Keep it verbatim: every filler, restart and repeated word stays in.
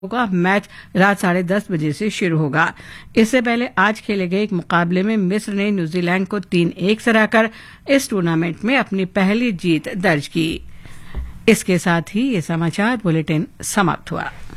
होगा। मैच रात साढ़े दस बजे से शुरू होगा। इससे पहले आज खेले गए एक मुकाबले में मिस्र ने न्यूजीलैंड को तीन एक से हराकर इस टूर्नामेंट में अपनी पहली जीत दर्ज की। इसके साथ ही ये समाचार बुलेटिन समाप्त हुआ।